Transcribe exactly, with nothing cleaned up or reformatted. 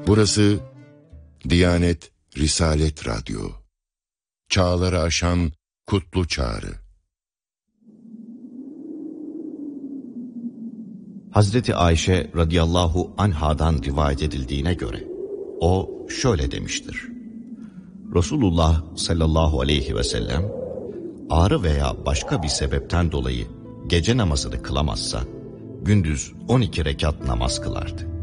Burası Diyanet Risalet Radyo. Çağları aşan kutlu çağrı. Hazreti Ayşe radıyallahu anhadan rivayet edildiğine göre o şöyle demiştir: Resulullah sallallahu aleyhi ve sellem ağrı veya başka bir sebepten dolayı gece namazını kılamazsa gündüz on iki rekat namaz kılardı.